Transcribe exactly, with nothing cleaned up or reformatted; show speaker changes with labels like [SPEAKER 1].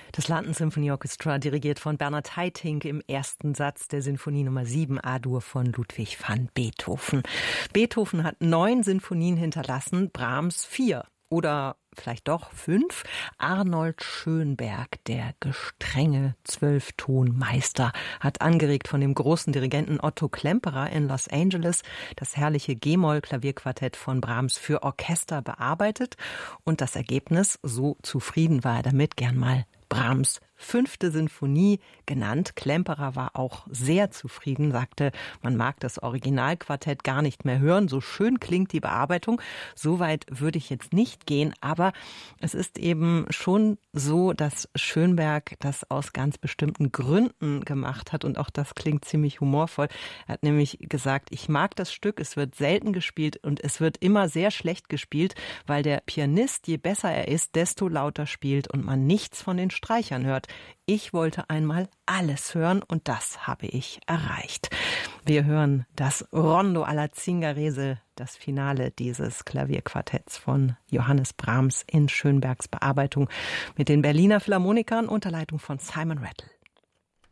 [SPEAKER 1] Das London Symphony Orchestra, dirigiert von Bernhard Haitink, im ersten Satz der Sinfonie Nummer sieben A-Dur von Ludwig van Beethoven. Beethoven hat neun Sinfonien hinterlassen, Brahms vier. Oder vielleicht doch fünf. Arnold Schönberg, der gestrenge Zwölftonmeister, hat angeregt von dem großen Dirigenten Otto Klemperer in Los Angeles das herrliche G-Moll-Klavierquartett von Brahms für Orchester bearbeitet. Und das Ergebnis, so zufrieden war er damit, gern mal Brahms fünfte Sinfonie genannt. Klemperer war auch sehr zufrieden, sagte, man mag das Originalquartett gar nicht mehr hören, so schön klingt die Bearbeitung. So weit würde ich jetzt nicht gehen, aber es ist eben schon so, dass Schönberg das aus ganz bestimmten Gründen gemacht hat und auch das klingt ziemlich humorvoll. Er hat nämlich gesagt, ich mag das Stück, es wird selten gespielt und es wird immer sehr schlecht gespielt, weil der Pianist, je besser er ist, desto lauter spielt und man nichts von den Streichern hört. Ich wollte einmal alles hören und das habe ich erreicht. Wir hören das Rondo alla Zingarese, das Finale dieses Klavierquartetts von Johannes Brahms in Schönbergs Bearbeitung mit den Berliner Philharmonikern unter Leitung von Simon Rattle.